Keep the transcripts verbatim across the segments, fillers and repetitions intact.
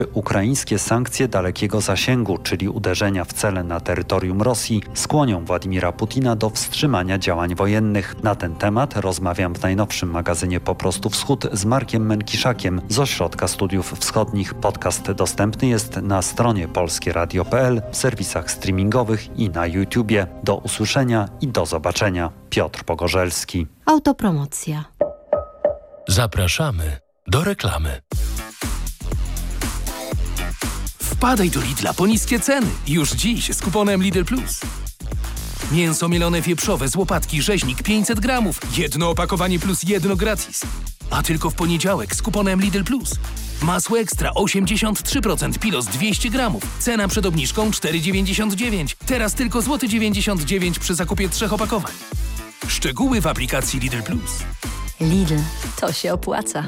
Ukraińskie sankcje dalekiego zasięgu, czyli uderzenia w cele na terytorium Rosji, skłonią Władimira Putina do wstrzymania działań wojennych. Na ten temat rozmawiam w najnowszym magazynie Po prostu Wschód z Markiem Menkiszakiem z Ośrodka Studiów Wschodnich. Podcast dostępny jest na stronie polskie radio kropka p l, w serwisach streamingowych i na YouTubie. Do usłyszenia i do zobaczenia. Piotr Pogorzelski. Autopromocja. Zapraszamy do reklamy. Wpadaj do Lidla po niskie ceny. Już dziś z kuponem Lidl Plus. Mięso mielone wieprzowe z łopatki rzeźnik pięćset gramów. Jedno opakowanie plus jedno gratis. A tylko w poniedziałek z kuponem Lidl Plus. Masło ekstra osiemdziesiąt trzy procent Pilos dwieście gramów. Cena przed obniżką cztery dziewięćdziesiąt dziewięć. Teraz tylko złoty dziewięćdziesiąt dziewięć przy zakupie trzech opakowań. Szczegóły w aplikacji Lidl Plus. Lidl, to się opłaca.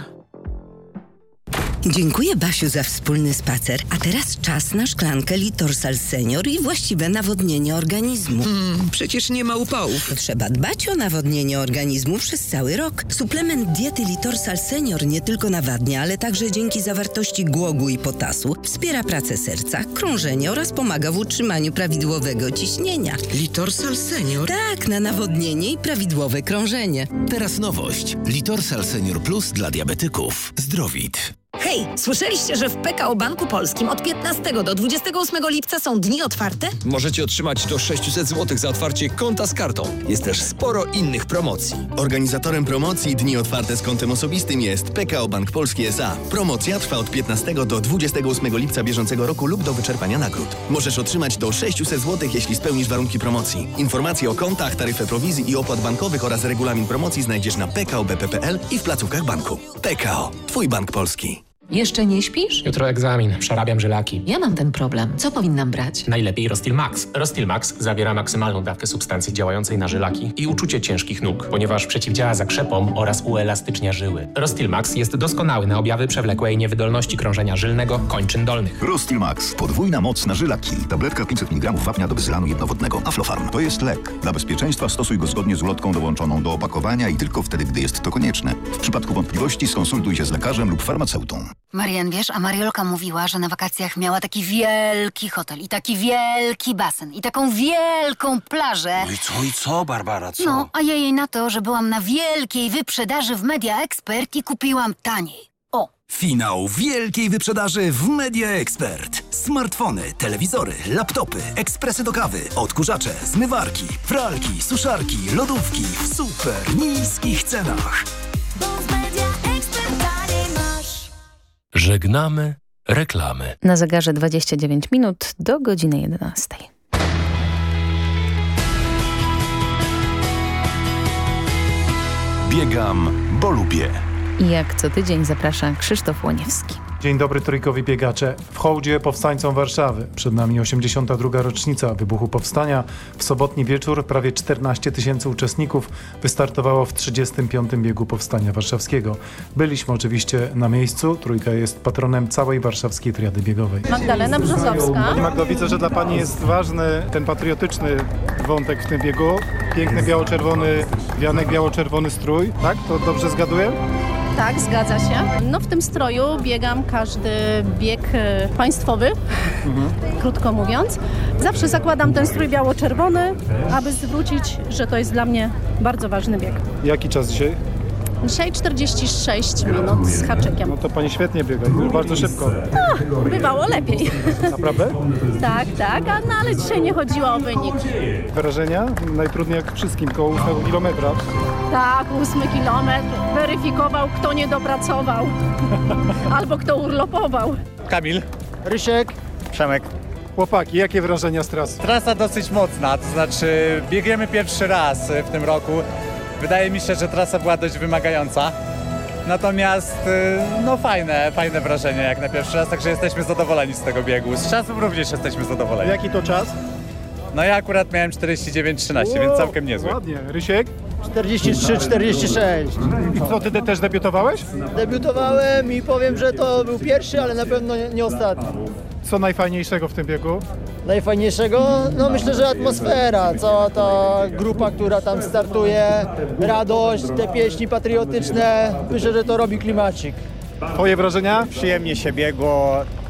Dziękuję, Basiu, za wspólny spacer. A teraz czas na szklankę Litorsal Senior i właściwe nawodnienie organizmu. Mm, przecież nie ma upałów. Trzeba dbać o nawodnienie organizmu przez cały rok. Suplement diety Litorsal Senior nie tylko nawadnia, ale także dzięki zawartości głogu i potasu wspiera pracę serca, krążenie oraz pomaga w utrzymaniu prawidłowego ciśnienia. Litorsal Senior? Tak, na nawodnienie i prawidłowe krążenie. Teraz nowość. Litorsal Senior Plus dla diabetyków. Zdrowit. Hej, słyszeliście, że w P K O Banku Polskim od piętnastego do dwudziestego ósmego lipca są dni otwarte? Możecie otrzymać do sześćset złotych za otwarcie konta z kartą. Jest też sporo innych promocji. Organizatorem promocji Dni Otwarte z kontem osobistym jest P K O Bank Polski S A. Promocja trwa od piętnastego do dwudziestego ósmego lipca bieżącego roku lub do wyczerpania nagród. Możesz otrzymać do sześćset złotych, jeśli spełnisz warunki promocji. Informacje o kontach, taryfę prowizji i opłat bankowych oraz regulamin promocji znajdziesz na p k o b p kropka p l i w placówkach banku. P K O. Twój bank polski. Jeszcze nie śpisz? Jutro egzamin, przerabiam żylaki. Ja mam ten problem. Co powinnam brać? Najlepiej Rostil Max. Rostil Max zawiera maksymalną dawkę substancji działającej na żylaki i uczucie ciężkich nóg, ponieważ przeciwdziała zakrzepom oraz uelastycznia żyły. Rostil Max jest doskonały na objawy przewlekłej niewydolności krążenia żylnego kończyn dolnych. Rostil Max. Podwójna moc na żylaki. Tabletka pięćset miligramów wapnia do bezlanu jednowodnego. Aflofarm. To jest lek. Dla bezpieczeństwa stosuj go zgodnie z ulotką dołączoną do opakowania i tylko wtedy, gdy jest to konieczne. W przypadku wątpliwości skonsultuj się z lekarzem lub farmaceutą. Marian, wiesz, a Mariolka mówiła, że na wakacjach miała taki wielki hotel i taki wielki basen i taką wielką plażę. No i co, i co, Barbara, co? No, a ja jej na to, że byłam na wielkiej wyprzedaży w Media Expert i kupiłam taniej. O! Finał wielkiej wyprzedaży w Media Expert. Smartfony, telewizory, laptopy, ekspresy do kawy, odkurzacze, zmywarki, pralki, suszarki, lodówki w super niskich cenach. Żegnamy reklamy. Na zegarze dwadzieścia dziewięć minut do godziny jedenastej. Biegam, bo lubię. I jak co tydzień zaprasza Krzysztof Łoniewski. Dzień dobry trójkowi biegacze. W hołdzie powstańcom Warszawy. Przed nami osiemdziesiąta druga rocznica wybuchu powstania. W sobotni wieczór prawie czternaście tysięcy uczestników wystartowało w trzydziestym piątym biegu powstania warszawskiego. Byliśmy oczywiście na miejscu. Trójka jest patronem całej warszawskiej triady biegowej. Magdalena Brzozowska. Pani Magdo, widzę, że dla Pani jest ważny ten patriotyczny wątek w tym biegu. Piękny biało-czerwony wianek, biało-czerwony strój. Tak? To dobrze zgaduję? Tak, zgadza się. No w tym stroju biegam każdy bieg e, państwowy, mhm. krótko mówiąc. Zawsze zakładam ten strój biało-czerwony, aby zwrócić, że to jest dla mnie bardzo ważny bieg. Jaki czas dzisiaj? Dzisiaj czterdzieści sześć minut z haczykiem. No to Pani świetnie biega, bardzo szybko. No, bywało lepiej. Naprawdę? Tak, tak, a, no, ale dzisiaj nie chodziło o wynik. Wrażenia? Najtrudniej jak wszystkim, koło ósmego kilometra. Tak, ósmy kilometr. Weryfikował, kto nie dopracował. Albo kto urlopował. Kamil. Rysiek. Przemek. Chłopaki, jakie wrażenia z trasy? Trasa dosyć mocna, to znaczy biegniemy pierwszy raz w tym roku. Wydaje mi się, że trasa była dość wymagająca. Natomiast no fajne, fajne wrażenie jak na pierwszy raz, także jesteśmy zadowoleni z tego biegu. Z czasów również jesteśmy zadowoleni. Jaki to czas? No ja akurat miałem czterdzieści dziewięć trzynaście, wow, więc całkiem niezły. Ładnie. Rysiek? czterdzieści trzy czterdzieści sześć. I co, ty też debiutowałeś? Debiutowałem i powiem, że to był pierwszy, ale na pewno nie, nie ostatni. Co najfajniejszego w tym biegu? Najfajniejszego? No myślę, że atmosfera, cała ta grupa, która tam startuje, radość, te pieśni patriotyczne, myślę, że to robi klimacik. Twoje wrażenia? Przyjemnie się biegło,